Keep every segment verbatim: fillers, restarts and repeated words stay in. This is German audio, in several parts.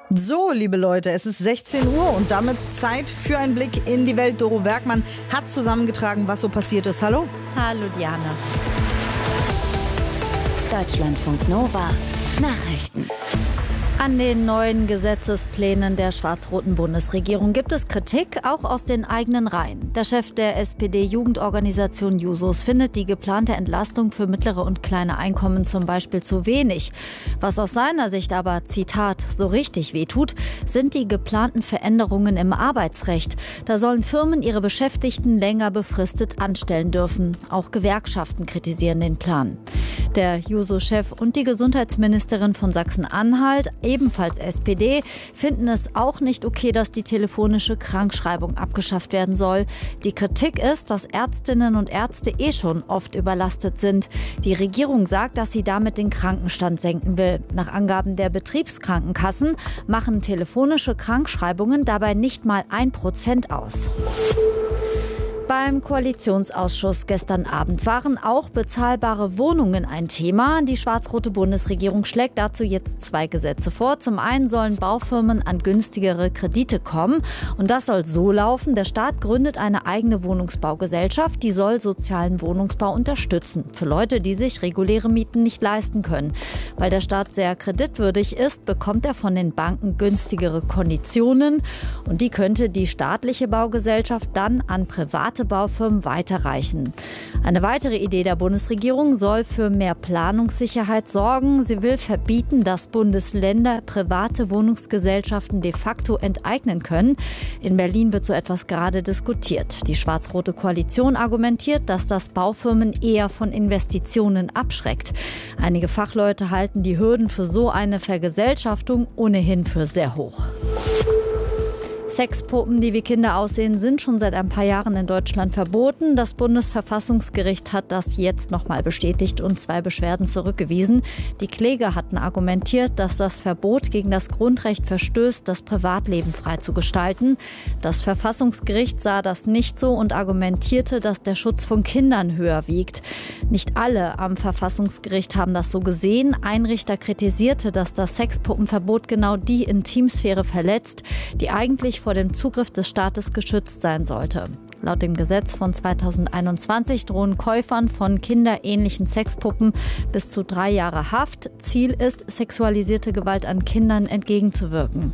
So, liebe Leute, es ist sechzehn Uhr und damit Zeit für einen Blick in die Welt. Doro Werkmann hat zusammengetragen, was so passiert ist. Hallo? Hallo, Diana. Deutschlandfunk Nova Nachrichten. An den neuen Gesetzesplänen der schwarz-roten Bundesregierung gibt es Kritik, auch aus den eigenen Reihen. Der Chef der S P D-Jugendorganisation Jusos findet die geplante Entlastung für mittlere und kleine Einkommen zum Beispiel zu wenig. Was aus seiner Sicht aber, Zitat, so richtig wehtut, sind die geplanten Veränderungen im Arbeitsrecht. Da sollen Firmen ihre Beschäftigten länger befristet anstellen dürfen. Auch Gewerkschaften kritisieren den Plan. Der Juso-Chef und die Gesundheitsministerin von Sachsen-Anhalt, ebenfalls S P D, finden es auch nicht okay, dass die telefonische Krankschreibung abgeschafft werden soll. Die Kritik ist, dass Ärztinnen und Ärzte eh schon oft überlastet sind. Die Regierung sagt, dass sie damit den Krankenstand senken will. Nach Angaben der Betriebskrankenkassen machen telefonische Krankschreibungen dabei nicht mal ein Prozent aus. Beim Koalitionsausschuss gestern Abend waren auch bezahlbare Wohnungen ein Thema. Die schwarz-rote Bundesregierung schlägt dazu jetzt zwei Gesetze vor. Zum einen sollen Baufirmen an günstigere Kredite kommen. Und das soll so laufen: Der Staat gründet eine eigene Wohnungsbaugesellschaft, die soll sozialen Wohnungsbau unterstützen. Für Leute, die sich reguläre Mieten nicht leisten können. Weil der Staat sehr kreditwürdig ist, bekommt er von den Banken günstigere Konditionen. Und die könnte die staatliche Baugesellschaft dann an private Baufirmen weiterreichen. Eine weitere Idee der Bundesregierung soll für mehr Planungssicherheit sorgen. Sie will verbieten, dass Bundesländer private Wohnungsgesellschaften de facto enteignen können. In Berlin wird so etwas gerade diskutiert. Die schwarz-rote Koalition argumentiert, dass das Baufirmen eher von Investitionen abschreckt. Einige Fachleute halten die Hürden für so eine Vergesellschaftung ohnehin für sehr hoch. Sexpuppen, die wie Kinder aussehen, sind schon seit ein paar Jahren in Deutschland verboten. Das Bundesverfassungsgericht hat das jetzt nochmal bestätigt und zwei Beschwerden zurückgewiesen. Die Kläger hatten argumentiert, dass das Verbot gegen das Grundrecht verstößt, das Privatleben frei zu gestalten. Das Verfassungsgericht sah das nicht so und argumentierte, dass der Schutz von Kindern höher wiegt. Nicht alle am Verfassungsgericht haben das so gesehen. Ein Richter kritisierte, dass das Sexpuppenverbot genau die Intimsphäre verletzt, die eigentlich vor dem Zugriff des Staates geschützt sein sollte. Laut dem Gesetz von zweitausendeinundzwanzig drohen Käufern von kinderähnlichen Sexpuppen bis zu drei Jahre Haft. Ziel ist, sexualisierte Gewalt an Kindern entgegenzuwirken.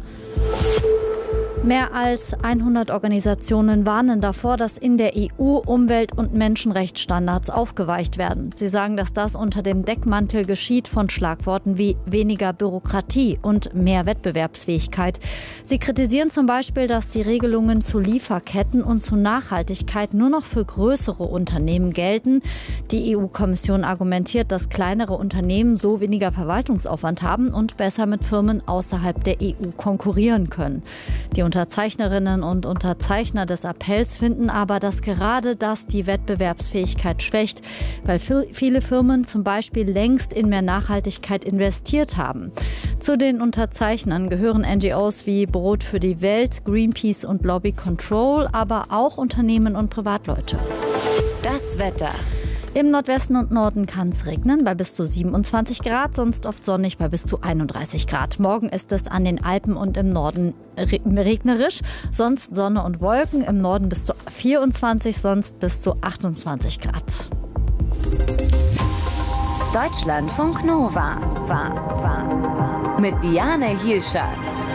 Mehr als hundert Organisationen warnen davor, dass in der E U Umwelt- und Menschenrechtsstandards aufgeweicht werden. Sie sagen, dass das unter dem Deckmantel geschieht von Schlagworten wie weniger Bürokratie und mehr Wettbewerbsfähigkeit. Sie kritisieren zum Beispiel, dass die Regelungen zu Lieferketten und zu Nachhaltigkeit nur noch für größere Unternehmen gelten. Die E U-Kommission argumentiert, dass kleinere Unternehmen so weniger Verwaltungsaufwand haben und besser mit Firmen außerhalb der E U konkurrieren können. Die Unterzeichnerinnen und Unterzeichner des Appells finden aber, dass gerade das die Wettbewerbsfähigkeit schwächt, weil viele Firmen zum Beispiel längst in mehr Nachhaltigkeit investiert haben. Zu den Unterzeichnern gehören N G Os wie Brot für die Welt, Greenpeace und Lobby Control, aber auch Unternehmen und Privatleute. Das Wetter. Im Nordwesten und Norden kann es regnen bei bis zu siebenundzwanzig Grad, sonst oft sonnig bei bis zu einunddreißig Grad. Morgen ist es an den Alpen und im Norden regnerisch, sonst Sonne und Wolken, im Norden bis zu vierundzwanzig, sonst bis zu achtundzwanzig Grad. Deutschlandfunk Nova mit Diane Hielscher.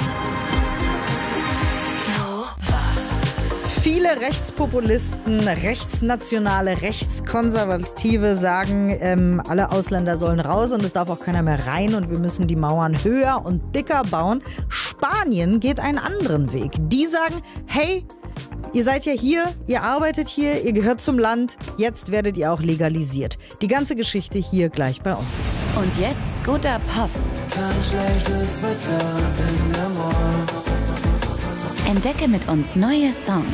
Viele Rechtspopulisten, Rechtsnationale, Rechtskonservative sagen, ähm, alle Ausländer sollen raus und es darf auch keiner mehr rein und wir müssen die Mauern höher und dicker bauen. Spanien geht einen anderen Weg. Die sagen, hey, ihr seid ja hier, ihr arbeitet hier, ihr gehört zum Land, jetzt werdet ihr auch legalisiert. Die ganze Geschichte hier gleich bei uns. Und jetzt guter Pop. Kein schlechtes Wetter in der Morgen. Entdecke mit uns neue Songs.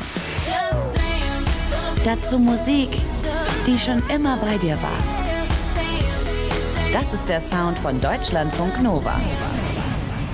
Dazu Musik, die schon immer bei dir war. Das ist der Sound von Deutschlandfunk Nova.